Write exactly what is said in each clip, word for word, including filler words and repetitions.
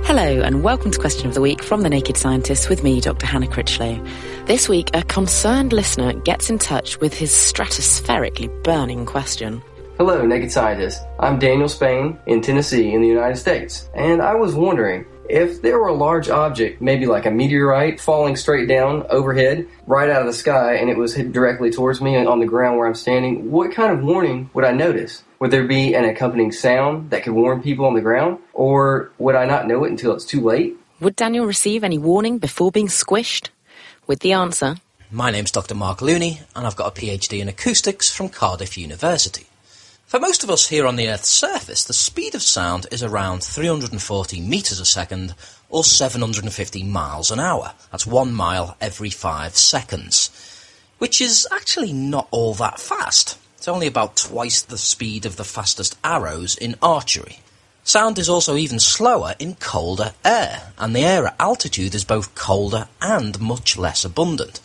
Hello and welcome to Question of the Week from The Naked Scientist with me, Doctor Hannah Critchlow. This week, a concerned listener gets in touch with his stratospherically burning question. Hello, Naked Scientist. I'm Daniel Spain in Tennessee in the United States, and I was wondering, if there were a large object, maybe like a meteorite, falling straight down overhead, right out of the sky, and it was hit directly towards me on the ground where I'm standing, what kind of warning would I notice? Would there be an accompanying sound that could warn people on the ground? Or would I not know it until it's too late? Would Daniel receive any warning before being squished? With the answer... My name's Doctor Mark Looney, and I've got a PhD in acoustics from Cardiff University. For most of us here on the Earth's surface, the speed of sound is around three hundred forty metres a second, or seven hundred fifty miles an hour. That's one mile every five seconds, which is actually not all that fast. It's only about twice the speed of the fastest arrows in archery. Sound is also even slower in colder air, and the air at altitude is both colder and much less abundant.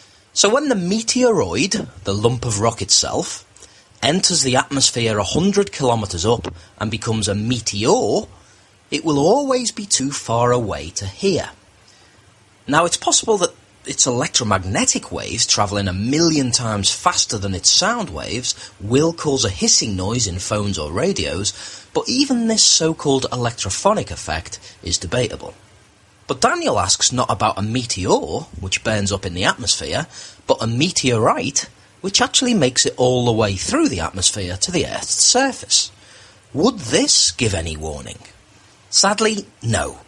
So when the meteoroid, the lump of rock itself, enters the atmosphere one hundred kilometres up and becomes a meteor, it will always be too far away to hear. Now, it's possible that its electromagnetic waves, travelling a million times faster than its sound waves, will cause a hissing noise in phones or radios, but even this so-called electrophonic effect is debatable. But Daniel asks not about a meteor, which burns up in the atmosphere, but a meteorite, which actually makes it all the way through the atmosphere to the Earth's surface. Would this give any warning? Sadly, no.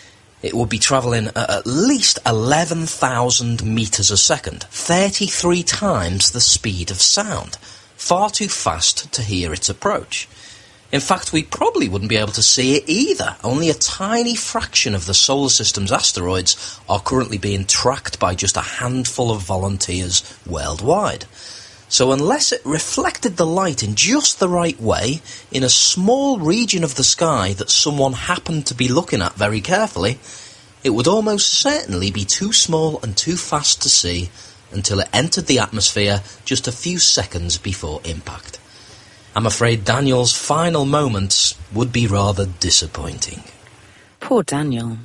It would be travelling at at least eleven thousand metres a second, thirty-three times the speed of sound. Far too fast to hear its approach. In fact, we probably wouldn't be able to see it either. Only a tiny fraction of the solar system's asteroids are currently being tracked by just a handful of volunteers worldwide. So unless it reflected the light in just the right way, in a small region of the sky that someone happened to be looking at very carefully, it would almost certainly be too small and too fast to see until it entered the atmosphere just a few seconds before impact. I'm afraid Daniel's final moments would be rather disappointing. Poor Daniel.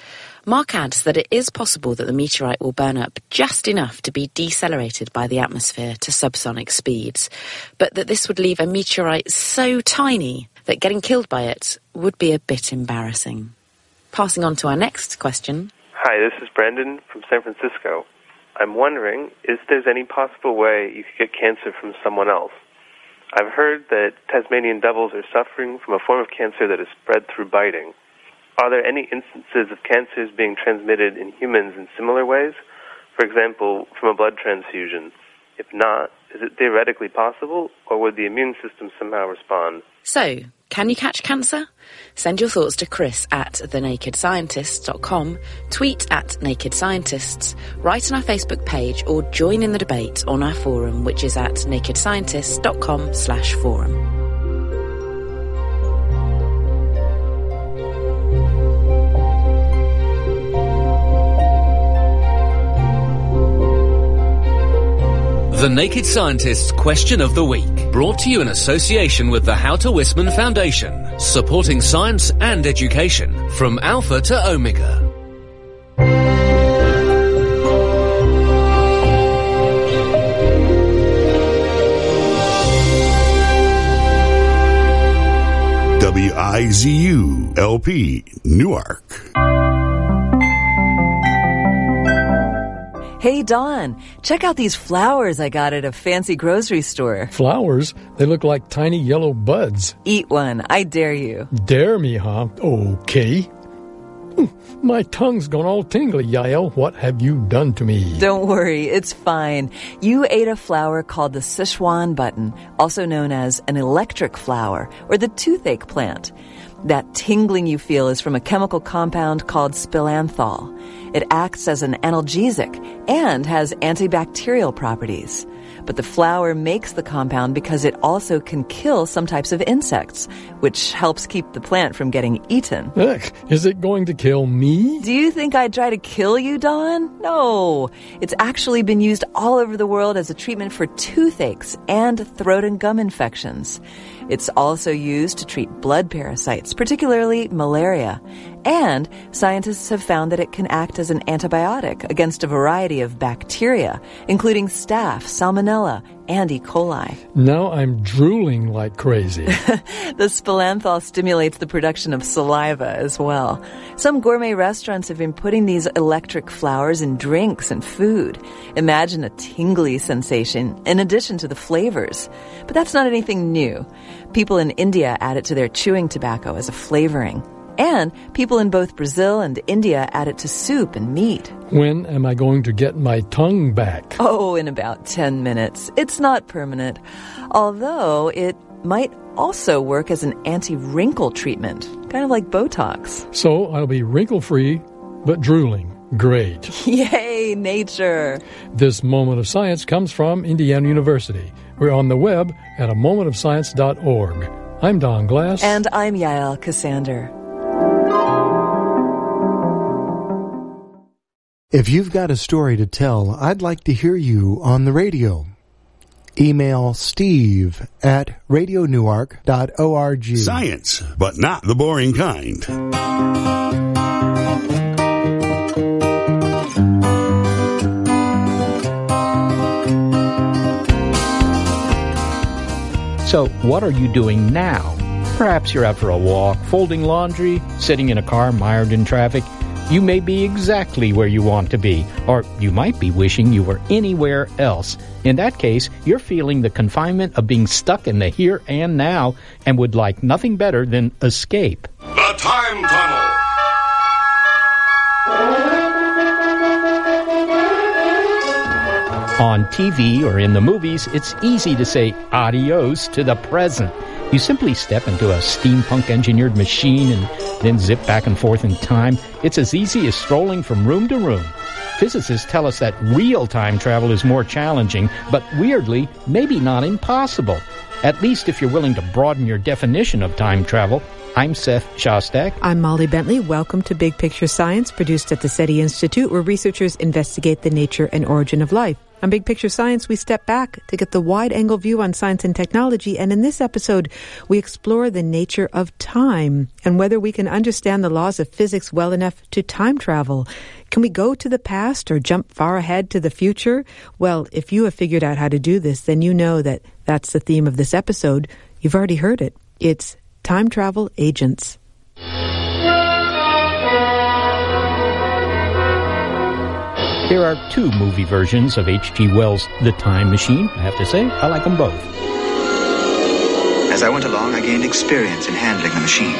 Mark adds that it is possible that the meteorite will burn up just enough to be decelerated by the atmosphere to subsonic speeds, but that this would leave a meteorite so tiny that getting killed by it would be a bit embarrassing. Passing on to our next question. Hi, this is Brandon from San Francisco. I'm wondering if there's any possible way you could get cancer from someone else. I've heard that Tasmanian devils are suffering from a form of cancer that is spread through biting. Are there any instances of cancers being transmitted in humans in similar ways? For example, from a blood transfusion. If not, is it theoretically possible, or would the immune system somehow respond? So, can you catch cancer? Send your thoughts to Chris at the naked scientist dot com, tweet at Naked Scientists, write on our Facebook page, or join in the debate on our forum, which is at naked scientists dot com slash forum. The Naked Scientist's Question of the Week, brought to you in association with the Houter Wisman Foundation, supporting science and education from Alpha to Omega. W I Z U L P Newark. Hey, Dawn, check out these flowers I got at a fancy grocery store. Flowers? They look like tiny yellow buds. Eat one. I dare you. Dare me, huh? Okay. My tongue's gone all tingly, Yael. What have you done to me? Don't worry, it's fine. You ate a flower called the Sichuan button, also known as an electric flower, or the toothache plant. That tingling you feel is from a chemical compound called spilanthol. It acts as an analgesic and has antibacterial properties. But the flower makes the compound because it also can kill some types of insects, which helps keep the plant from getting eaten. Ugh, is it going to kill me? Do you think I'd try to kill you, Don? No. It's actually been used all over the world as a treatment for toothaches and throat and gum infections. It's also used to treat blood parasites, particularly malaria. And scientists have found that it can act as an antibiotic against a variety of bacteria, including staph, salmonella, and E. coli. Now I'm drooling like crazy. The sphalanthol stimulates the production of saliva as well. Some gourmet restaurants have been putting these electric flowers in drinks and food. Imagine a tingly sensation in addition to the flavors. But that's not anything new. People in India add it to their chewing tobacco as a flavoring. And people in both Brazil and India add it to soup and meat. When am I going to get my tongue back? Oh, in about ten minutes. It's not permanent. Although it might also work as an anti-wrinkle treatment, kind of like Botox. So I'll be wrinkle-free, but drooling. Great. Yay, nature. This Moment of Science comes from Indiana University. We're on the web at a moment of science dot org. I'm Don Glass. And I'm Yael Cassander. If you've got a story to tell, I'd like to hear you on the radio. Email Steve at radio newark dot org. Science, but not the boring kind. So, what are you doing now? Perhaps you're out for a walk, folding laundry, sitting in a car mired in traffic. You may be exactly where you want to be, or you might be wishing you were anywhere else. In that case, you're feeling the confinement of being stuck in the here and now and would like nothing better than escape. The Time Tunnel. On T V or in the movies, it's easy to say adios to the present. You simply step into a steampunk-engineered machine and then zip back and forth in time. It's as easy as strolling from room to room. Physicists tell us that real time travel is more challenging, but weirdly, maybe not impossible. At least if you're willing to broaden your definition of time travel. I'm Seth Shostak. I'm Molly Bentley. Welcome to Big Picture Science, produced at the SETI Institute, where researchers investigate the nature and origin of life. On Big Picture Science, we step back to get the wide-angle view on science and technology, and in this episode, we explore the nature of time and whether we can understand the laws of physics well enough to time travel. Can we go to the past or jump far ahead to the future? Well, if you have figured out how to do this, then you know that that's the theme of this episode. You've already heard it. It's time travel agents. There are two movie versions of H G Wells' The Time Machine. I have to say, I like them both. As I went along, I gained experience in handling the machine.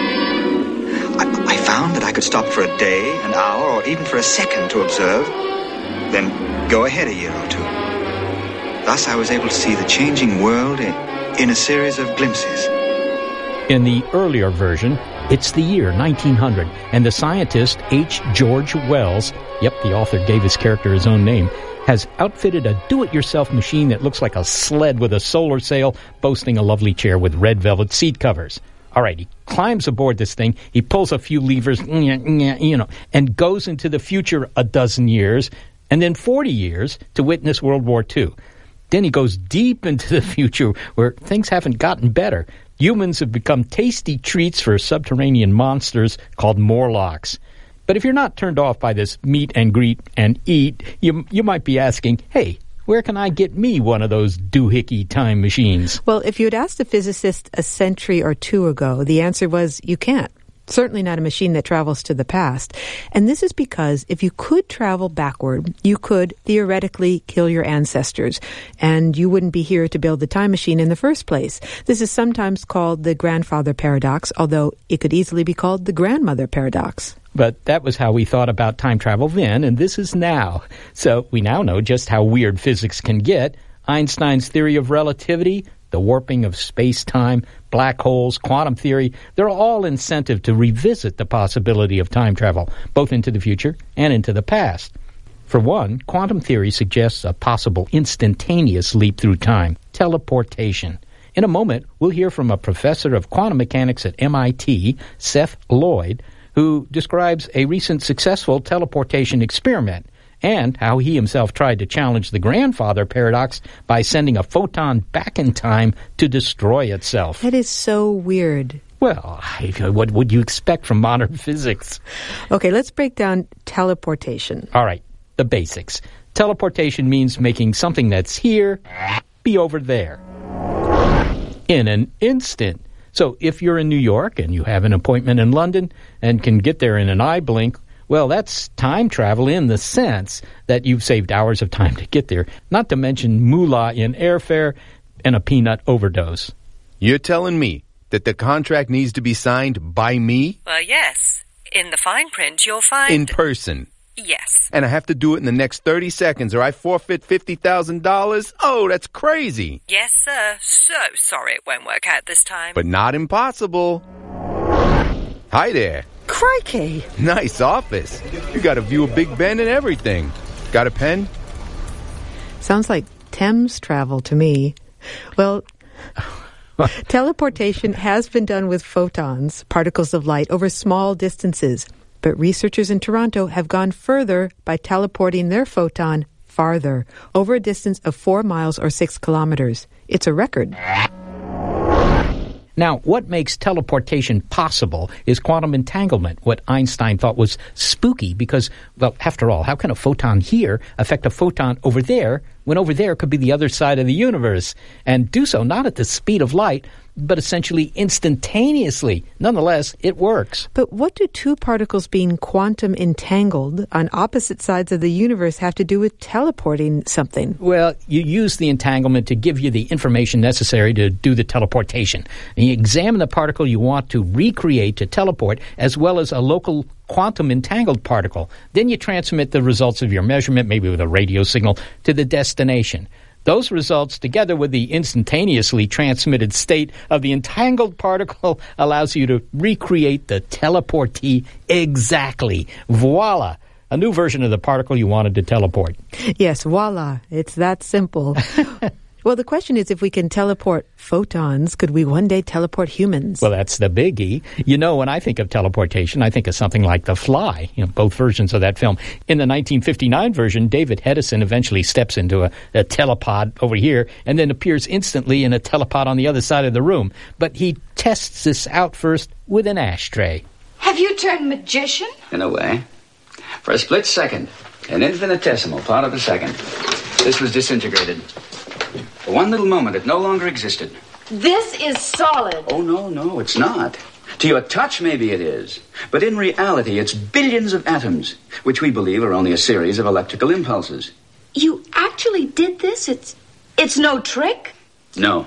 I, I found that I could stop for a day, an hour, or even for a second to observe, then go ahead a year or two. Thus, I was able to see the changing world in, in a series of glimpses. In the earlier version, it's the year nineteen hundred, and the scientist H. George Wells, yep, the author gave his character his own name, has outfitted a do-it-yourself machine that looks like a sled with a solar sail, boasting a lovely chair with red velvet seat covers. All right, he climbs aboard this thing, he pulls a few levers, you know, and goes into the future a dozen years, and then forty years to witness World War Two. Then he goes deep into the future where things haven't gotten better. Humans have become tasty treats for subterranean monsters called Morlocks. But if you're not turned off by this meet and greet and eat, you you might be asking, hey, where can I get me one of those doohickey time machines? Well, if you had asked a physicist a century or two ago, the answer was you can't. Certainly not a machine that travels to the past. And this is because if you could travel backward, you could theoretically kill your ancestors, and you wouldn't be here to build the time machine in the first place. This is sometimes called the grandfather paradox, although it could easily be called the grandmother paradox. But that was how we thought about time travel then, and this is now. So we now know just how weird physics can get. Einstein's theory of relativity, the warping of space-time, black holes, quantum theory, they're all incentive to revisit the possibility of time travel, both into the future and into the past. For one, quantum theory suggests a possible instantaneous leap through time, teleportation. In a moment, we'll hear from a professor of quantum mechanics at M I T, Seth Lloyd, who describes a recent successful teleportation experiment. and how he himself tried to challenge the grandfather paradox by sending a photon back in time to destroy itself. That is so weird. Well, what would you expect from modern physics? Okay, let's break down teleportation. All right, the basics. Teleportation means making something that's here be over there in an instant. So if you're in New York and you have an appointment in London and can get there in an eye blink, well, that's time travel in the sense that you've saved hours of time to get there, not to mention moolah in airfare and a peanut overdose. You're telling me that the contract needs to be signed by me? Well, yes. In the fine print, you'll find... In person? Yes. And I have to do it in the next thirty seconds or I forfeit fifty thousand dollars? Oh, that's crazy. Yes, sir. So sorry it won't work out this time. But not impossible. Hi there. Crikey. Nice office. You got a view of Big Ben and everything. Got a pen? Sounds like Thames travel to me. Well... Teleportation has been done with photons, particles of light, over small distances. But researchers in Toronto have gone further by teleporting their photon farther, over a distance of four miles or six kilometers. It's a record. Now, what makes teleportation possible is quantum entanglement, what Einstein thought was spooky because, well, after all, how can a photon here affect a photon over there when over there could be the other side of the universe, and do so not at the speed of light, but essentially instantaneously? Nonetheless, it works. But what do two particles being quantum entangled on opposite sides of the universe have to do with teleporting something? Well, you use the entanglement to give you the information necessary to do the teleportation. And you examine the particle you want to recreate to teleport, as well as a local quantum entangled particle. Then you transmit the results of your measurement, maybe with a radio signal, to the destination. Those results, together with the instantaneously transmitted state of the entangled particle, allows you to recreate the teleportee exactly. Voila! A new version of the particle you wanted to teleport. Yes, voila. It's that simple. Well, the question is, if we can teleport photons, could we one day teleport humans? Well, that's the biggie. You know, when I think of teleportation, I think of something like The Fly, you know, both versions of that film. In the nineteen fifty-nine version, David Hedison eventually steps into a, a telepod over here and then appears instantly in a telepod on the other side of the room. But he tests this out first with an ashtray. Have you turned magician? In a way. For a split second, an infinitesimal part of a second, this was disintegrated. For one little moment, it no longer existed. This is solid. Oh, no, no, it's not. To your touch, maybe it is. But in reality, it's billions of atoms, which we believe are only a series of electrical impulses. You actually did this? It's, it's no trick? No.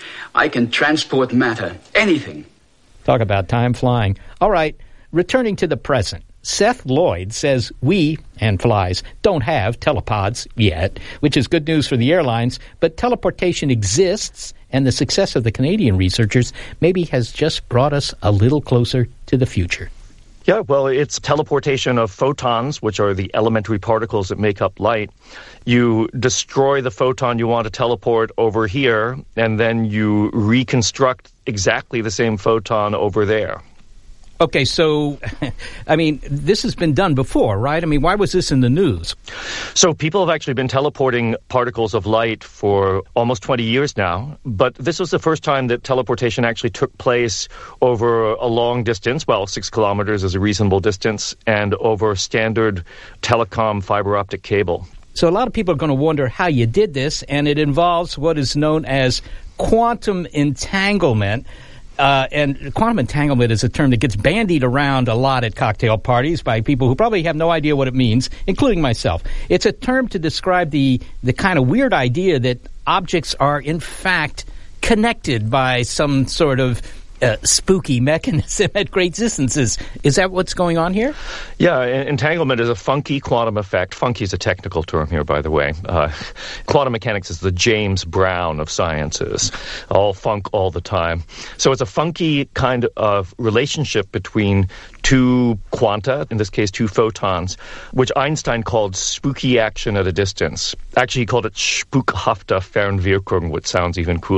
I can transport matter, anything. Talk about time flying. All right, returning to the present. Seth Lloyd says we, and flies, don't have telepods yet, which is good news for the airlines, but teleportation exists, and the success of the Canadian researchers maybe has just brought us a little closer to the future. Yeah, well, it's teleportation of photons, which are the elementary particles that make up light. You destroy the photon you want to teleport over here, and then you reconstruct exactly the same photon over there. Okay, so, I mean, this has been done before, right? I mean, why was this in the news? So people have actually been teleporting particles of light for almost twenty years now, but this was the first time that teleportation actually took place over a long distance. Well, six kilometers is a reasonable distance, and over standard telecom fiber optic cable. So a lot of people are going to wonder how you did this, and it involves what is known as quantum entanglement. Uh, and quantum entanglement is a term that gets bandied around a lot at cocktail parties by people who probably have no idea what it means, including myself. It's a term to describe the, the kind of weird idea that objects are, in fact, connected by some sort of uh, spooky mechanism at great distances. Is that what's going on here? Yeah, entanglement is a funky quantum effect. Funky is a technical term here, by the way. Uh, quantum mechanics is the James Brown of sciences. All funk all the time. So it's a funky kind of relationship between two quanta, in this case two photons, which Einstein called spooky action at a distance. Actually, he called it spukhafte Fernwirkung, which sounds even cooler.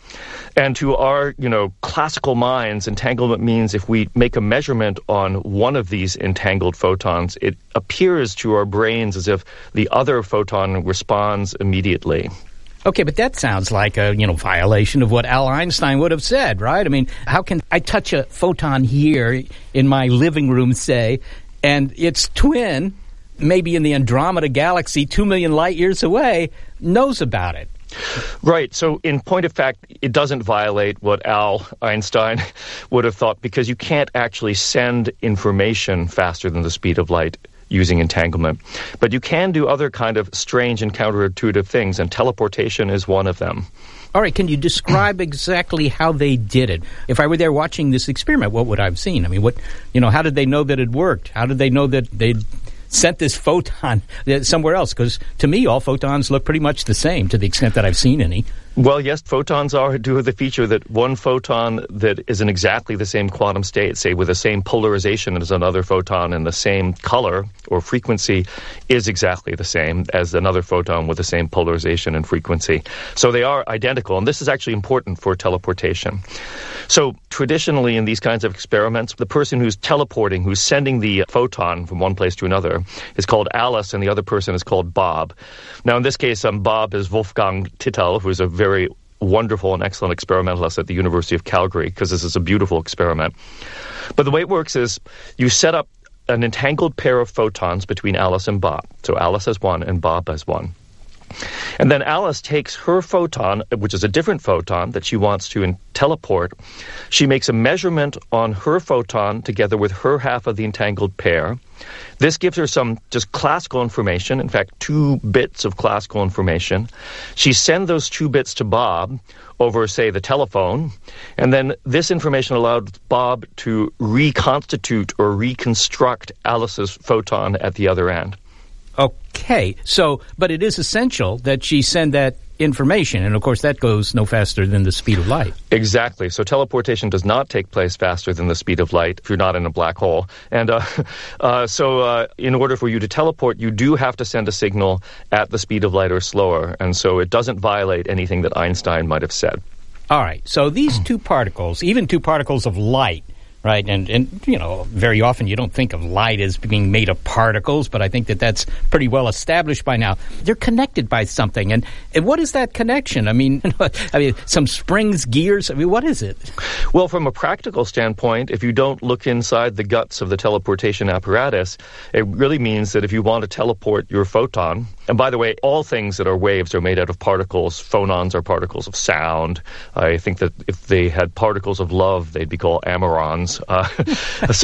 And to our, you know, classical minds, entanglement means if we make a measurement on one of these entangled photons, it appears to our brains as if the other photon responds immediately. Okay, but that sounds like a, you know, violation of what Al Einstein would have said, right? I mean, how can I touch a photon here in my living room, say, and its twin, maybe in the Andromeda galaxy, two million light years away, knows about it? Right. So in point of fact, it doesn't violate what Al Einstein would have thought, because you can't actually send information faster than the speed of light using entanglement. But you can do other kind of strange and counterintuitive things, and teleportation is one of them. All right, can you describe exactly how they did it? If I were there watching this experiment, what would I have seen? I mean, what, you know, how did they know that it worked? How did they know that they'd sent this photon somewhere else? Because to me, all photons look pretty much the same, to the extent that I've seen any. Well, yes, photons are do have the feature that one photon that is in exactly the same quantum state, say with the same polarization as another photon and the same color or frequency, is exactly the same as another photon with the same polarization and frequency. So they are identical, and this is actually important for teleportation. So traditionally in these kinds of experiments, the person who's teleporting, who's sending the photon from one place to another, is called Alice, and the other person is called Bob. Now, in this case, um, Bob is Wolfgang Tittel, who is a very wonderful and excellent experimentalist at the University of Calgary, because this is a beautiful experiment. But the way it works is you set up an entangled pair of photons between Alice and Bob. So Alice has one and Bob has one. And then Alice takes her photon, which is a different photon that she wants to in- teleport. She makes a measurement on her photon together with her half of the entangled pair. This gives her some just classical information, in fact, two bits of classical information. She sends those two bits to Bob over, say, the telephone, and then this information allowed Bob to reconstitute or reconstruct Alice's photon at the other end. Okay, so, but it is essential that she send that information, and of course that goes no faster than the speed of light. Exactly. So teleportation does not take place faster than the speed of light if you're not in a black hole. And uh, uh, so uh, in order for you to teleport, you do have to send a signal at the speed of light or slower, and so it doesn't violate anything that Einstein might have said. All right, so these two particles, even two particles of light, right, and, and, you know, very often you don't think of light as being made of particles, but I think that that's pretty well established by now. They're connected by something, and, and what is that connection? I mean, I mean, some springs, gears, I mean, what is it? Well, from a practical standpoint, if you don't look inside the guts of the teleportation apparatus, it really means that if you want to teleport your photon, and by the way, all things that are waves are made out of particles. Phonons are particles of sound. I think that if they had particles of love, they'd be called amerons. Uh, so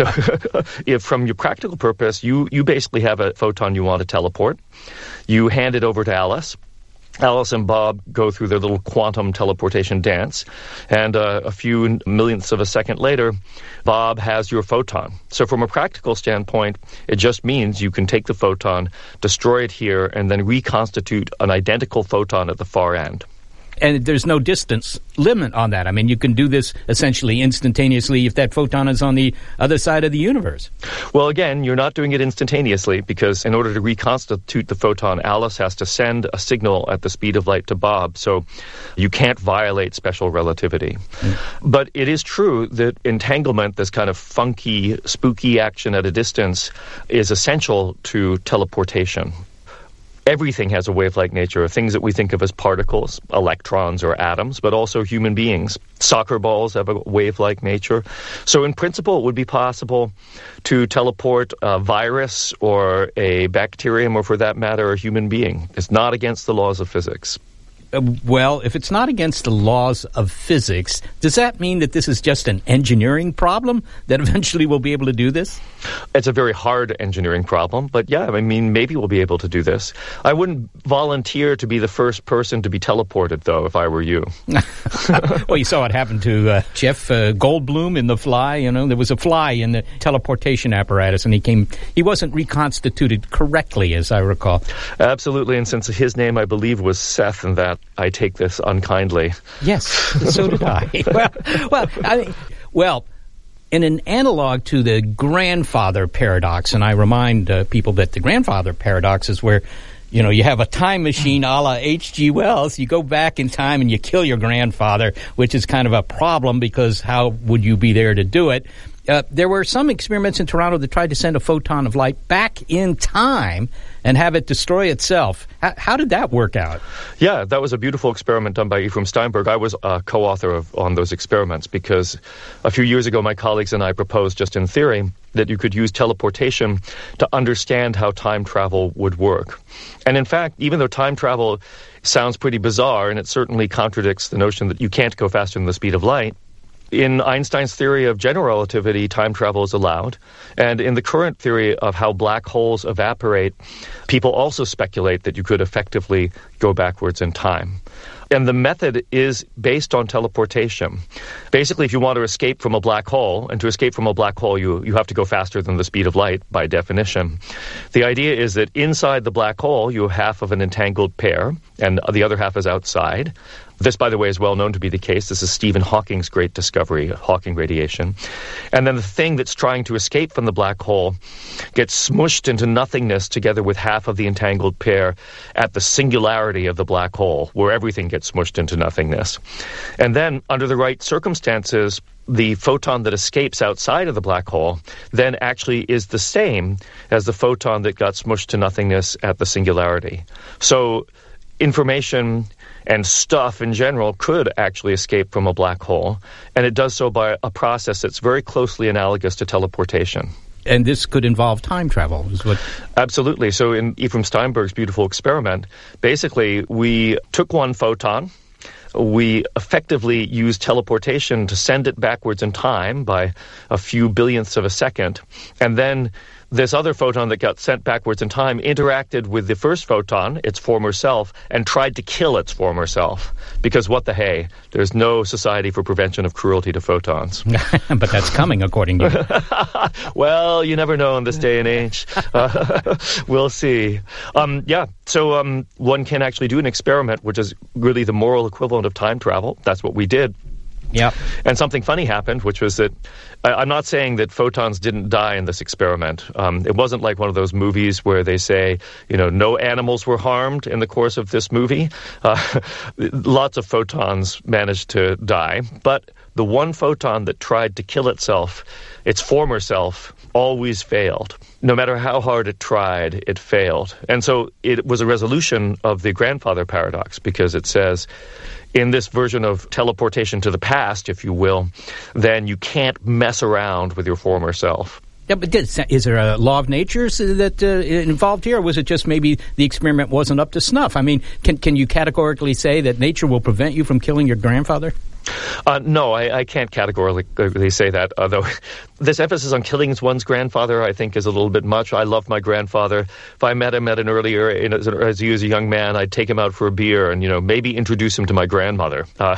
if from your practical purpose, you, you basically have a photon you want to teleport. You hand it over to Alice. Alice and Bob go through their little quantum teleportation dance, and uh, a few millionths of a second later, Bob has your photon. So from a practical standpoint, it just means you can take the photon, destroy it here, and then reconstitute an identical photon at the far end. And there's no distance limit on that. I mean, you can do this essentially instantaneously if that photon is on the other side of the universe. Well, again, you're not doing it instantaneously, because in order to reconstitute the photon, Alice has to send a signal at the speed of light to Bob. So you can't violate special relativity. Mm. But it is true that entanglement, this kind of funky, spooky action at a distance, is essential to teleportation. Everything has a wave-like nature, things that we think of as particles, electrons or atoms, but also human beings. Soccer balls have a wave-like nature. So in principle, it would be possible to teleport a virus or a bacterium, or for that matter, a human being. It's not against the laws of physics. Uh, well, if it's not against the laws of physics, does that mean that this is just an engineering problem that eventually we'll be able to do this? It's a very hard engineering problem, but yeah, I mean, maybe we'll be able to do this. I wouldn't volunteer to be the first person to be teleported, though, if I were you. Well, you saw what happened to uh, Jeff uh, Goldblum in The Fly. You know, there was a fly in the teleportation apparatus, and he came. He wasn't reconstituted correctly, as I recall. Absolutely, and since his name, I believe, was Seth, and that I take this unkindly. Yes, so did I. well, well, I mean, well. In an analog to the grandfather paradox, and I remind uh, people that the grandfather paradox is where you know, you have a time machine a la H G Wells, you go back in time and you kill your grandfather, which is kind of a problem because how would you be there to do it? Uh, there were some experiments in Toronto that tried to send a photon of light back in time and have it destroy itself. How, how did that work out? Yeah, that was a beautiful experiment done by Ephraim Steinberg. I was a co-author of, on those experiments because a few years ago my colleagues and I proposed just in theory that you could use teleportation to understand how time travel would work. And in fact, even though time travel sounds pretty bizarre, and it certainly contradicts the notion that you can't go faster than the speed of light, in Einstein's theory of general relativity, time travel is allowed. And in the current theory of how black holes evaporate, people also speculate that you could effectively go backwards in time. And the method is based on teleportation. Basically, if you want to escape from a black hole, and to escape from a black hole, you, you have to go faster than the speed of light by definition. The idea is that inside the black hole, you have half of an entangled pair, and the other half is outside. This, by the way, is well known to be the case. This is Stephen Hawking's great discovery, Hawking radiation. And then the thing that's trying to escape from the black hole gets smushed into nothingness together with half of the entangled pair at the singularity of the black hole, where everything gets smushed into nothingness. And then, under the right circumstances, the photon that escapes outside of the black hole then actually is the same as the photon that got smushed to nothingness at the singularity. So information and stuff in general could actually escape from a black hole, and it does so by a process that's very closely analogous to teleportation. And this could involve time travel, is what... Absolutely. So in Ephraim Steinberg's beautiful experiment, basically we took one photon, we effectively used teleportation to send it backwards in time by a few billionths of a second, and then this other photon that got sent backwards in time interacted with the first photon, its former self, and tried to kill its former self. Because what the hey, there's no Society for Prevention of Cruelty to Photons. But that's coming, according to you. Well, you never know in this day and age. Uh, we'll see. Um, yeah, so um, one can actually do an experiment, which is really the moral equivalent of time travel. That's what we did. Yeah. And something funny happened, which was that I, I'm not saying that photons didn't die in this experiment. Um, it wasn't like one of those movies where they say, you know, no animals were harmed in the course of this movie. Uh, lots of photons managed to die. But the one photon that tried to kill itself, its former self, always failed. No matter how hard it tried, it failed. And so it was a resolution of the grandfather paradox, because it says, in this version of teleportation to the past, if you will, then you can't mess around with your former self. Yeah, but is, is there a law of nature that uh, involved here, or was it just maybe the experiment wasn't up to snuff? I mean, can can you categorically say that nature will prevent you from killing your grandfather? Uh, no, I, I can't categorically say that, although this emphasis on killing one's grandfather, I think, is a little bit much. I love my grandfather. If I met him at an earlier, in, as, as he was a young man, I'd take him out for a beer and, you know, maybe introduce him to my grandmother. Uh,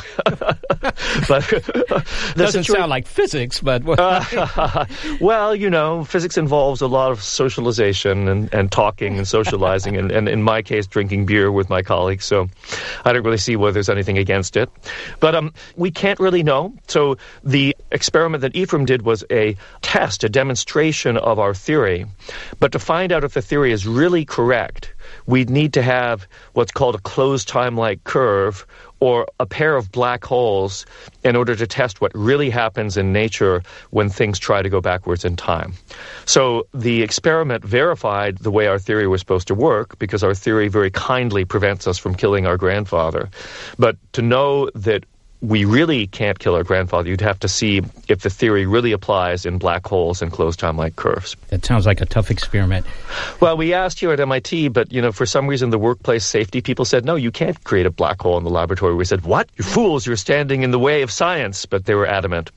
but doesn't situa- sound like physics, but... uh, well, you know, physics involves a lot of socialization and, and talking and socializing, and, and in my case, drinking beer with my colleagues, so I don't really see whether there's anything against it. But um, we can't really know. So the experiment that Ephraim did was a test, a demonstration of our theory. But to find out if the theory is really correct, we'd need to have what's called a closed time-like curve, or a pair of black holes, in order to test what really happens in nature when things try to go backwards in time. So the experiment verified the way our theory was supposed to work, because our theory very kindly prevents us from killing our grandfather. But to know that we really can't kill our grandfather, you'd have to see if the theory really applies in black holes and closed time-like curves. That sounds like a tough experiment. Well, we asked here at M I T, but, you know, for some reason the workplace safety people said, no, you can't create a black hole in the laboratory. We said, what? You fools, you're standing in the way of science. But they were adamant.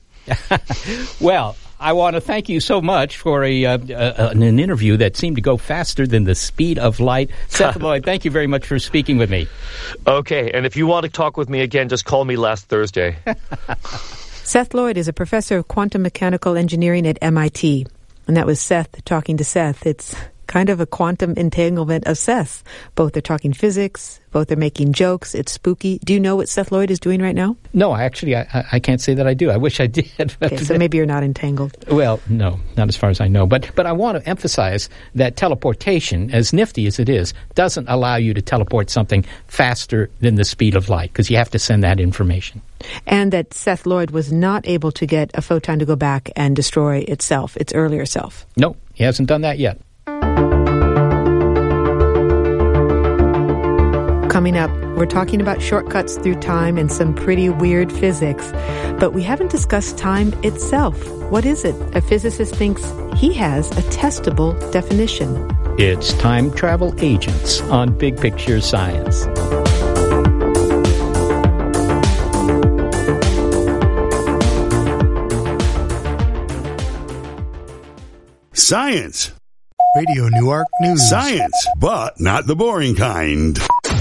Well, I want to thank you so much for a, uh, uh, an interview that seemed to go faster than the speed of light. Seth Lloyd, thank you very much for speaking with me. Okay, and if you want to talk with me again, just call me last Thursday. Seth Lloyd is a professor of quantum mechanical engineering at M I T. And that was Seth talking to Seth. It's kind of a quantum entanglement of Seth. Both are talking physics, both are making jokes. It's spooky. Do you know what Seth Lloyd is doing right now? No, actually, I, I can't say that I do. I wish I did. Okay, so maybe you're not entangled. Well, no, not as far as I know. But but I want to emphasize that teleportation, as nifty as it is, doesn't allow you to teleport something faster than the speed of light, because you have to send that information. And that Seth Lloyd was not able to get a photon to go back and destroy itself, its earlier self. No, he hasn't done that yet. Coming up, we're talking about shortcuts through time and some pretty weird physics. But we haven't discussed time itself. What is it? A physicist thinks he has a testable definition. It's Time Travel Agents on Big Picture Science. Science. Radio Newark News. Science, but not the boring kind.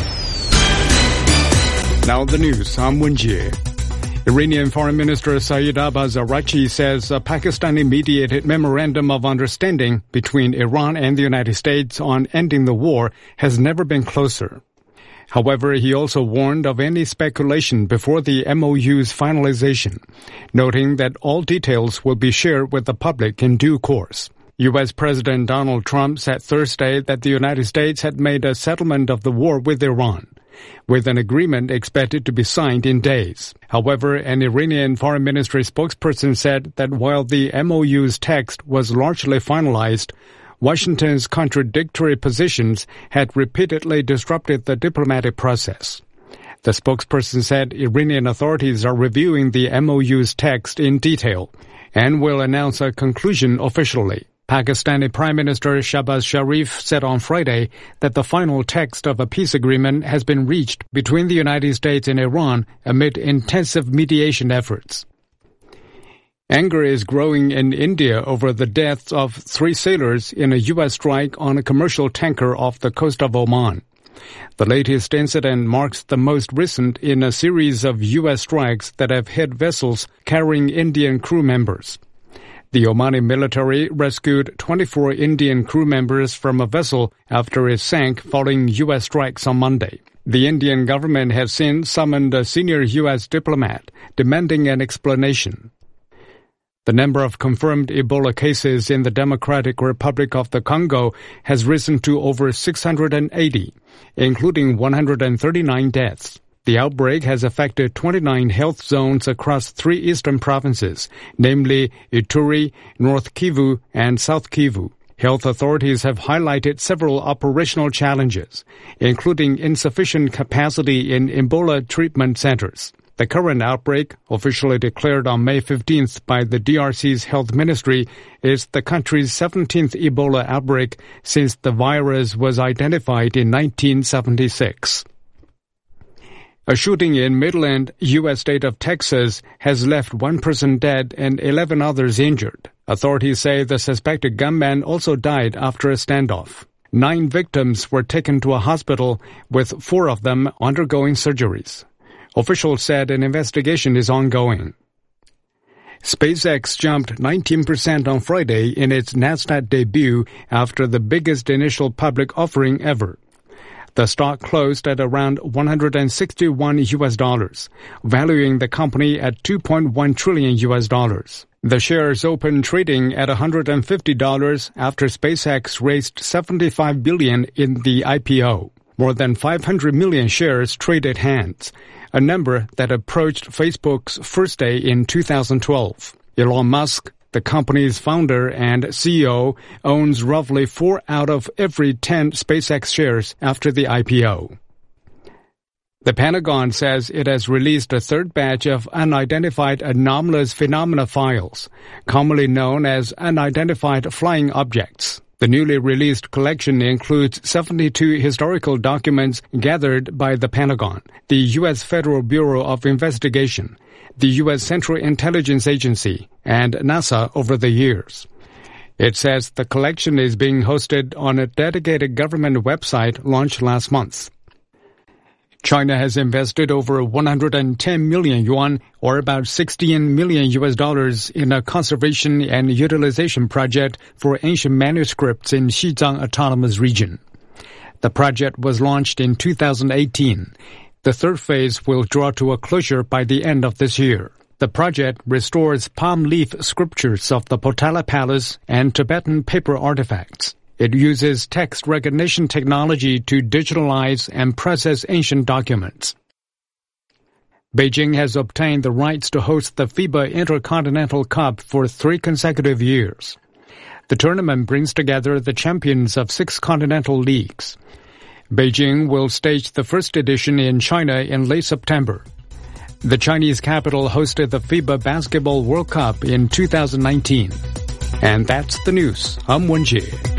Now the news, I'm Wenjie. Iranian Foreign Minister Saeed Abbas Araghchi says a Pakistani-mediated memorandum of understanding between Iran and the United States on ending the war has never been closer. However, he also warned of any speculation before the M O U's finalization, noting that all details will be shared with the public in due course. U S. President Donald Trump said Thursday that the United States had made a settlement of the war with Iran, with an agreement expected to be signed in days. However, an Iranian foreign ministry spokesperson said that while the M O U's text was largely finalized, Washington's contradictory positions had repeatedly disrupted the diplomatic process. The spokesperson said Iranian authorities are reviewing the M O U's text in detail and will announce a conclusion officially. Pakistani Prime Minister Shahbaz Sharif said on Friday that the final text of a peace agreement has been reached between the United States and Iran amid intensive mediation efforts. Anger is growing in India over the deaths of three sailors in a U S strike on a commercial tanker off the coast of Oman. The latest incident marks the most recent in a series of U S strikes that have hit vessels carrying Indian crew members. The Omani military rescued twenty-four Indian crew members from a vessel after it sank following U S strikes on Monday. The Indian government has since summoned a senior U S diplomat, demanding an explanation. The number of confirmed Ebola cases in the Democratic Republic of the Congo has risen to over six hundred eighty, including one hundred thirty-nine deaths. The outbreak has affected twenty-nine health zones across three eastern provinces, namely Ituri, North Kivu, and South Kivu. Health authorities have highlighted several operational challenges, including insufficient capacity in Ebola treatment centers. The current outbreak, officially declared on May fifteenth by the D R C's health ministry, is the country's seventeenth Ebola outbreak since the virus was identified in nineteen seventy-six. A shooting in Midland, U S state of Texas, has left one person dead and eleven others injured. Authorities say the suspected gunman also died after a standoff. Nine victims were taken to a hospital, with four of them undergoing surgeries. Officials said an investigation is ongoing. SpaceX jumped nineteen percent on Friday in its NASDAQ debut after the biggest initial public offering ever. The stock closed at around one hundred sixty-one U S dollars, valuing the company at two point one trillion U S dollars. The shares opened trading at one hundred fifty dollars after SpaceX raised seventy-five billion dollars in the I P O. More than five hundred million shares traded hands, a number that approached Facebook's first day in two thousand twelve. Elon Musk, the company's founder and C E O, owns roughly four out of every ten SpaceX shares after the I P O. The Pentagon says it has released a third batch of unidentified anomalous phenomena files, commonly known as unidentified flying objects. The newly released collection includes seventy-two historical documents gathered by the Pentagon, the U S Federal Bureau of Investigation, the U S Central Intelligence Agency, and NASA over the years. It says the collection is being hosted on a dedicated government website launched last month. China has invested over one hundred ten million yuan, or about sixteen million U S dollars, in a conservation and utilization project for ancient manuscripts in Xizang Autonomous Region. The project was launched in two thousand eighteen. The third phase will draw to a closure by the end of this year. The project restores palm leaf sculptures of the Potala Palace and Tibetan paper artifacts. It uses text recognition technology to digitalize and process ancient documents. Beijing has obtained the rights to host the FIBA Intercontinental Cup for three consecutive years. The tournament brings together the champions of six continental leagues. Beijing will stage the first edition in China in late September. The Chinese capital hosted the FIBA Basketball World Cup in two thousand nineteen. And that's the news. I'm Wenjie.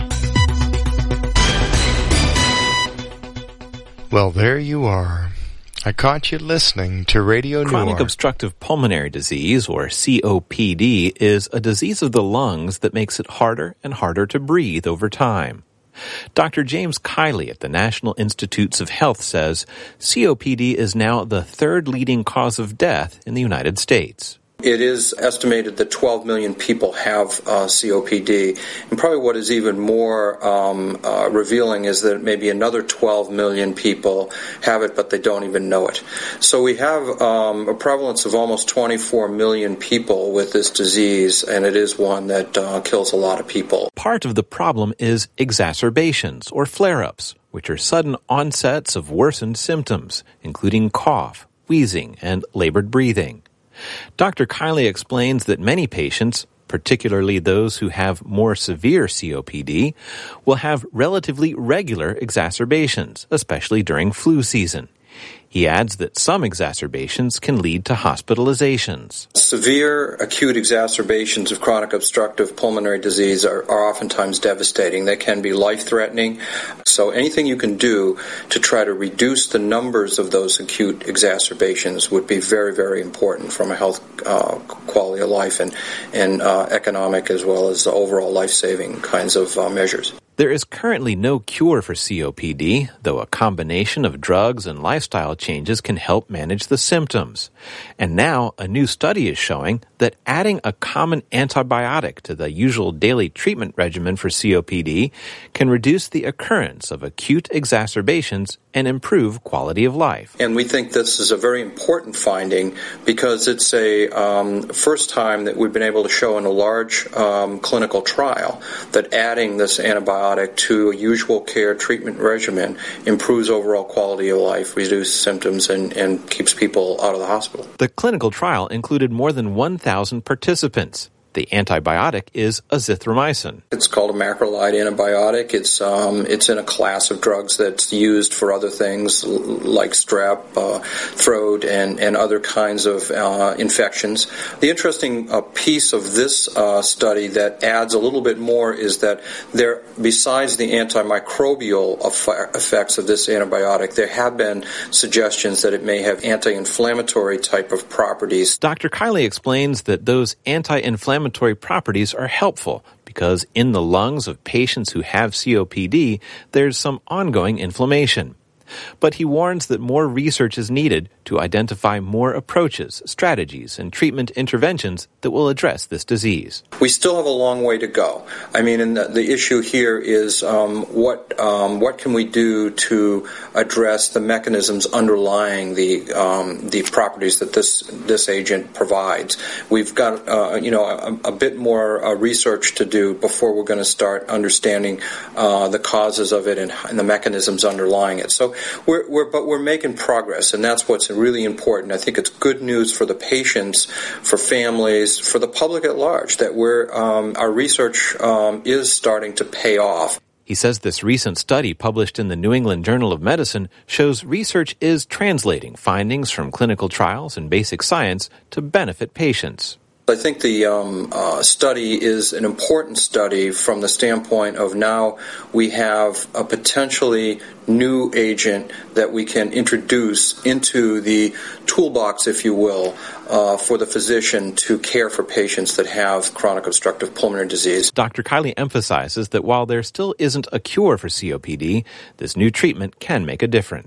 Well, there you are. I caught you listening to Radio Newark. Chronic obstructive pulmonary disease, or C O P D, is a disease of the lungs that makes it harder and harder to breathe over time. Doctor James Kiley at the National Institutes of Health says C O P D is now the third leading cause of death in the United States. It is estimated that twelve million people have uh, C O P D. And probably what is even more um, uh, revealing is that maybe another twelve million people have it, but they don't even know it. So we have um, a prevalence of almost twenty-four million people with this disease, and it is one that uh, kills a lot of people. Part of the problem is exacerbations, or flare-ups, which are sudden onsets of worsened symptoms, including cough, wheezing, and labored breathing. Doctor Kiley explains that many patients, particularly those who have more severe C O P D, will have relatively regular exacerbations, especially during flu season. He adds that some exacerbations can lead to hospitalizations. Severe acute exacerbations of chronic obstructive pulmonary disease are, are oftentimes devastating. They can be life-threatening. So anything you can do to try to reduce the numbers of those acute exacerbations would be very, very important from a health uh, quality of life and, and uh, economic as well as overall life-saving kinds of uh, measures. There is currently no cure for C O P D, though a combination of drugs and lifestyle changes can help manage the symptoms. And now a new study is showing that adding a common antibiotic to the usual daily treatment regimen for C O P D can reduce the occurrence of acute exacerbations and improve quality of life. And we think this is a very important finding because it's a um, first time that we've been able to show in a large um, clinical trial that adding this antibiotic to a usual care treatment regimen improves overall quality of life, reduces symptoms, and, and keeps people out of the hospital. The clinical trial included more than one thousand participants. The antibiotic is azithromycin. It's called a macrolide antibiotic. It's um, it's in a class of drugs that's used for other things like strep, uh, throat, and, and other kinds of uh, infections. The interesting uh, piece of this uh, study that adds a little bit more is that there, besides the antimicrobial eff- effects of this antibiotic, there have been suggestions that it may have anti-inflammatory type of properties. Doctor Kiley explains that those anti-inflammatory Inflammatory properties are helpful because in the lungs of patients who have C O P D, there's some ongoing inflammation. But he warns that more research is needed to identify more approaches, strategies, and treatment interventions that will address this disease. We still have a long way to go. I mean, and the, the issue here is um, what um, what can we do to address the mechanisms underlying the um, the properties that this this agent provides. We've got uh, you know a, a bit more uh, research to do before we're going to start understanding uh, the causes of it and, and the mechanisms underlying it. So we're, we're but we're making progress, and that's what's really important. I think it's good news for the patients, for families, for the public at large that we're um, our research um, is starting to pay off. He says this recent study published in the New England Journal of Medicine shows research is translating findings from clinical trials and basic science to benefit patients. I think the um, uh, study is an important study from the standpoint of now we have a potentially new agent that we can introduce into the toolbox, if you will, uh, for the physician to care for patients that have chronic obstructive pulmonary disease. Doctor Kiley emphasizes that while there still isn't a cure for C O P D, this new treatment can make a difference.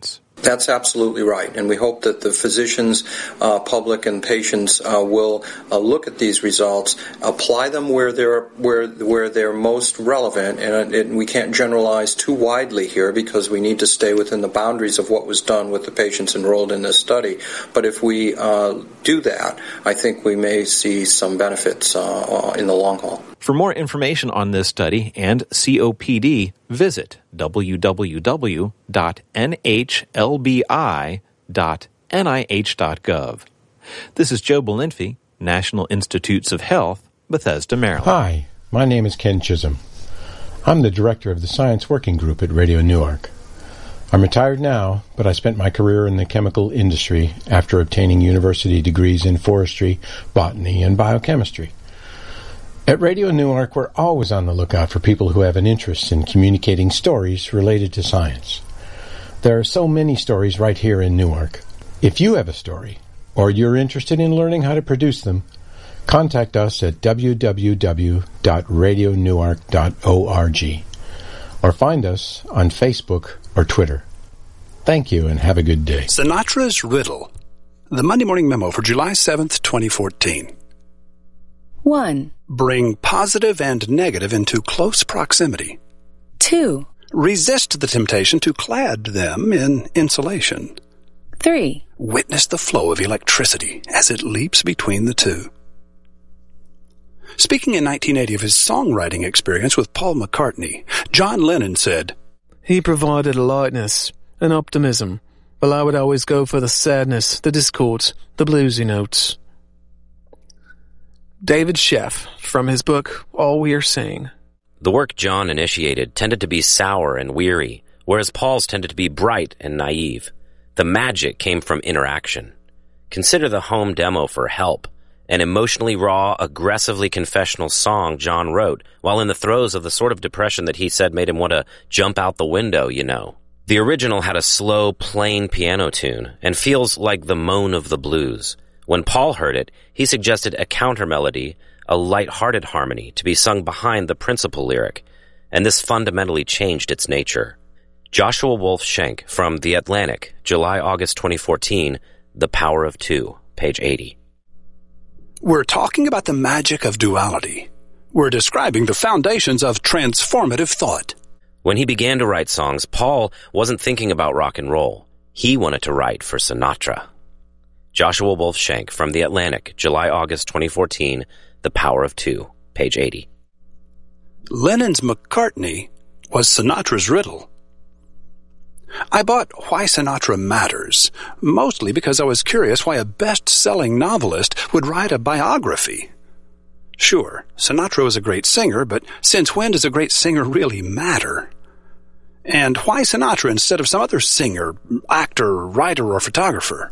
That's absolutely right, and we hope that the physicians, uh, public, and patients uh, will uh, look at these results, apply them where they're where where they're most relevant, and it, we can't generalize too widely here because we need to stay within the boundaries of what was done with the patients enrolled in this study. But if we uh, do that, I think we may see some benefits uh, in the long haul. For more information on this study and C O P D, visit w w w dot n h l b i dot n i h dot gov. This is Joe Belinfy, National Institutes of Health, Bethesda, Maryland. Hi, my name is Ken Chisholm. I'm the director of the Science Working Group at Radio Newark. I'm retired now, but I spent my career in the chemical industry after obtaining university degrees in forestry, botany, and biochemistry. At Radio Newark, we're always on the lookout for people who have an interest in communicating stories related to science. There are so many stories right here in Newark. If you have a story, or you're interested in learning how to produce them, contact us at w w w dot radio newark dot org or find us on Facebook or Twitter. Thank you and have a good day. Sinatra's Riddle. The Monday Morning Memo for July seventh, twenty fourteen. One. Bring positive and negative into close proximity. Two. Resist the temptation to clad them in insulation. Three. Witness the flow of electricity as it leaps between the two. Speaking in nineteen eighty of his songwriting experience with Paul McCartney, John Lennon said, "He provided a lightness, an optimism, while I would always go for the sadness, the discord, the bluesy notes." David Sheff, from his book, All We Are Saying. The work John initiated tended to be sour and weary, whereas Paul's tended to be bright and naive. The magic came from interaction. Consider the home demo for Help, an emotionally raw, aggressively confessional song John wrote while in the throes of the sort of depression that he said made him want to jump out the window, you know. The original had a slow, plain piano tune and feels like the moan of the blues. When Paul heard it, he suggested a counter-melody, a light-hearted harmony, to be sung behind the principal lyric, and this fundamentally changed its nature. Joshua Wolf Schenck from The Atlantic, July-August twenty fourteen, The Power of Two, page eighty. We're talking about the magic of duality. We're describing the foundations of transformative thought. When he began to write songs, Paul wasn't thinking about rock and roll. He wanted to write for Sinatra. Joshua Wolf Schenck from The Atlantic, July-August twenty fourteen, The Power of Two, page eighty. Lennon's McCartney was Sinatra's riddle. I bought Why Sinatra Matters, mostly because I was curious why a best-selling novelist would write a biography. Sure, Sinatra was a great singer, but since when does a great singer really matter? And why Sinatra instead of some other singer, actor, writer, or photographer?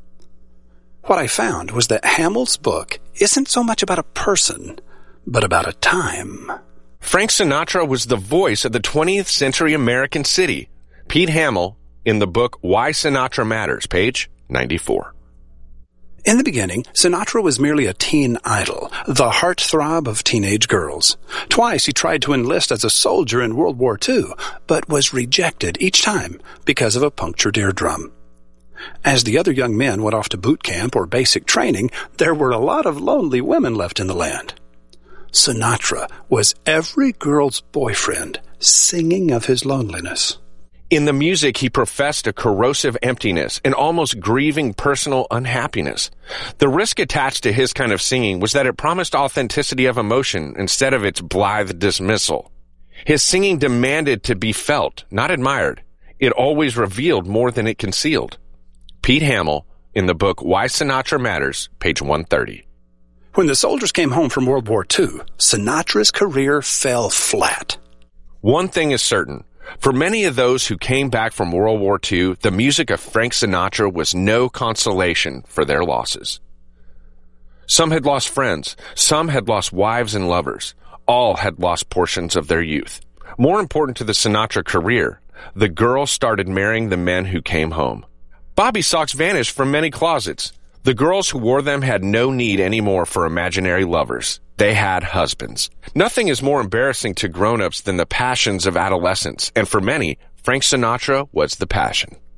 What I found was that Hamill's book isn't so much about a person, but about a time. Frank Sinatra was the voice of the twentieth century American city. Pete Hamill in the book Why Sinatra Matters, page ninety-four. In the beginning, Sinatra was merely a teen idol, the heartthrob of teenage girls. Twice he tried to enlist as a soldier in World War Two, but was rejected each time because of a punctured eardrum. As the other young men went off to boot camp or basic training, there were a lot of lonely women left in the land. Sinatra was every girl's boyfriend, singing of his loneliness. In the music, he professed a corrosive emptiness, an almost grieving personal unhappiness. The risk attached to his kind of singing was that it promised authenticity of emotion instead of its blithe dismissal. His singing demanded to be felt, not admired. It always revealed more than it concealed. Pete Hamill in the book Why Sinatra Matters, page one thirty. When the soldiers came home from World War Two, Sinatra's career fell flat. One thing is certain. For many of those who came back from World War Two, the music of Frank Sinatra was no consolation for their losses. Some had lost friends. Some had lost wives and lovers. All had lost portions of their youth. More important to the Sinatra career, the girls started marrying the men who came home. Bobby socks vanished from many closets. The girls who wore them had no need anymore for imaginary lovers. They had husbands. Nothing is more embarrassing to grown-ups than the passions of adolescence, and for many, Frank Sinatra was the passion.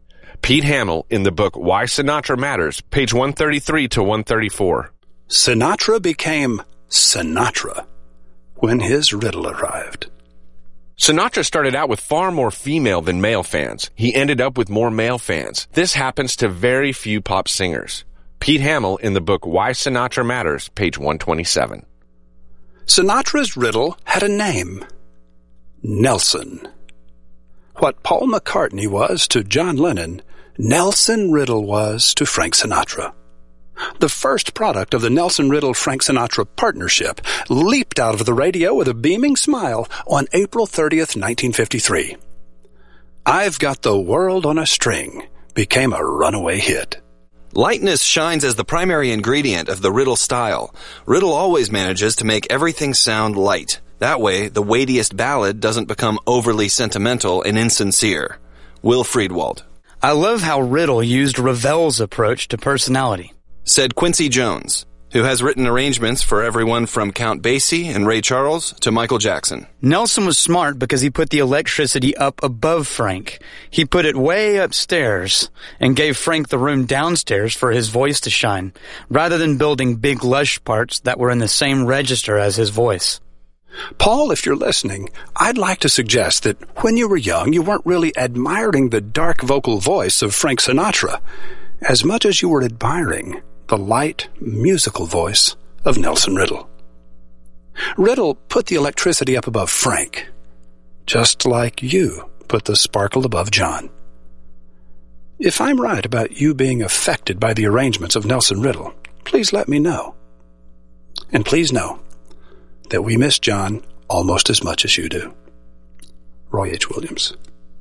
Pete Hamill in the book Why Sinatra Matters, page one thirty-three to one thirty-four. Sinatra became Sinatra when his riddle arrived. Sinatra started out with far more female than male fans. He ended up with more male fans. This happens to very few pop singers. Pete Hamill in the book Why Sinatra Matters, page one twenty-seven. Sinatra's riddle had a name. Nelson. What Paul McCartney was to John Lennon, Nelson Riddle was to Frank Sinatra. The first product of the Nelson Riddle-Frank Sinatra partnership leaped out of the radio with a beaming smile on April thirtieth, nineteen fifty-three. I've Got the World on a String became a runaway hit. Lightness shines as the primary ingredient of the Riddle style. Riddle always manages to make everything sound light. That way, the weightiest ballad doesn't become overly sentimental and insincere. Will Friedwald. I love how Riddle used Ravel's approach to personality. Said Quincy Jones, who has written arrangements for everyone from Count Basie and Ray Charles to Michael Jackson. Nelson was smart because he put the electricity up above Frank. He put it way upstairs and gave Frank the room downstairs for his voice to shine, rather than building big lush parts that were in the same register as his voice. Paul, if you're listening, I'd like to suggest that when you were young, you weren't really admiring the dark vocal voice of Frank Sinatra as much as you were admiring the light, musical voice of Nelson Riddle. Riddle put the electricity up above Frank, just like you put the sparkle above John. If I'm right about you being affected by the arrangements of Nelson Riddle, please let me know. And please know that we miss John almost as much as you do. Roy H. Williams.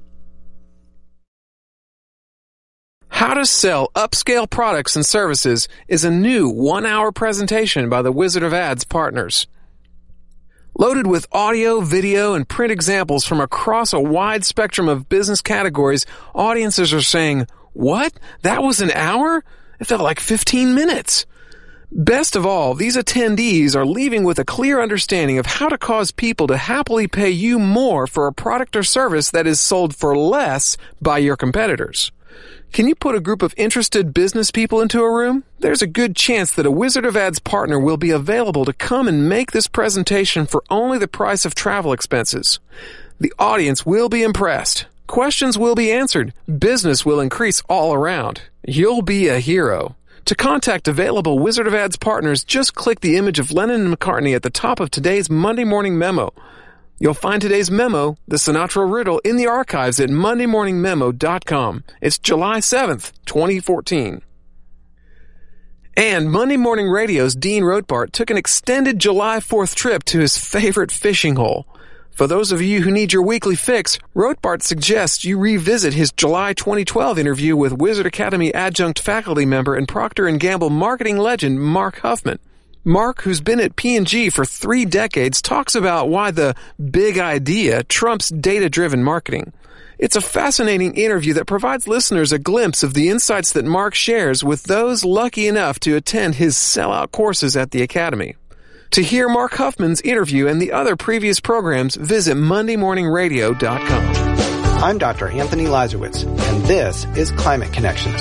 How to Sell Upscale Products and Services is a new one-hour presentation by the Wizard of Ads partners. Loaded with audio, video, and print examples from across a wide spectrum of business categories, audiences are saying, "What? That was an hour? It felt like fifteen minutes." Best of all, these attendees are leaving with a clear understanding of how to cause people to happily pay you more for a product or service that is sold for less by your competitors. Can you put a group of interested business people into a room? There's a good chance that a Wizard of Ads partner will be available to come and make this presentation for only the price of travel expenses. The audience will be impressed. Questions will be answered. Business will increase all around. You'll be a hero. To contact available Wizard of Ads partners, just click the image of Lennon and McCartney at the top of today's Monday Morning Memo. You'll find today's memo, The Sinatra Riddle, in the archives at monday morning memo dot com. It's July seventh, twenty fourteen. And Monday Morning Radio's Dean Rothbart took an extended July fourth trip to his favorite fishing hole. For those of you who need your weekly fix, Rothbart suggests you revisit his July twenty twelve interview with Wizard Academy adjunct faculty member and Procter and Gamble marketing legend Mark Huffman. Mark, who's been at P and G for three decades, talks about why the big idea trumps data-driven marketing. It's a fascinating interview that provides listeners a glimpse of the insights that Mark shares with those lucky enough to attend his sellout courses at the Academy. To hear Mark Huffman's interview and the other previous programs, visit monday morning radio dot com. I'm Doctor Anthony Lazarowitz, and this is Climate Connections.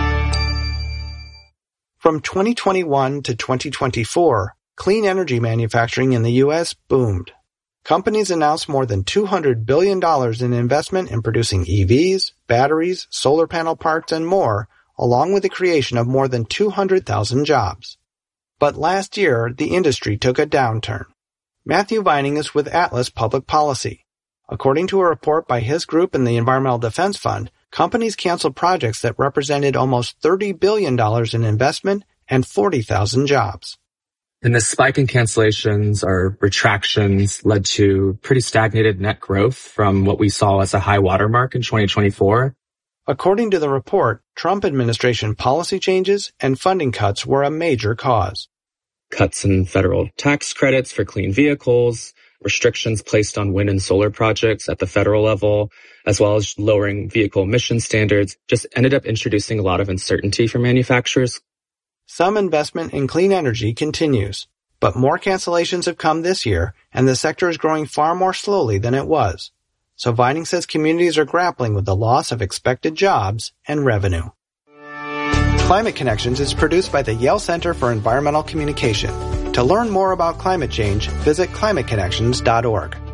From twenty twenty-one to twenty twenty-four, clean energy manufacturing in the U S boomed. Companies announced more than two hundred billion dollars in investment in producing E Vs, batteries, solar panel parts, and more, along with the creation of more than two hundred thousand jobs. But last year, the industry took a downturn. Matthew Vining is with Atlas Public Policy. According to a report by his group and the Environmental Defense Fund, companies canceled projects that represented almost thirty billion dollars in investment and forty thousand jobs. And the spike in cancellations or retractions led to pretty stagnated net growth from what we saw as a high watermark in twenty twenty-four. According to the report, Trump administration policy changes and funding cuts were a major cause. Cuts in federal tax credits for clean vehicles, restrictions placed on wind and solar projects at the federal level, as well as lowering vehicle emission standards, just ended up introducing a lot of uncertainty for manufacturers. Some investment in clean energy continues, but more cancellations have come this year, and the sector is growing far more slowly than it was. so Vining says communities are grappling with the loss of expected jobs and revenue. Climate Connections is produced by the Yale Center for Environmental Communication. To learn more about climate change, visit climate connections dot org.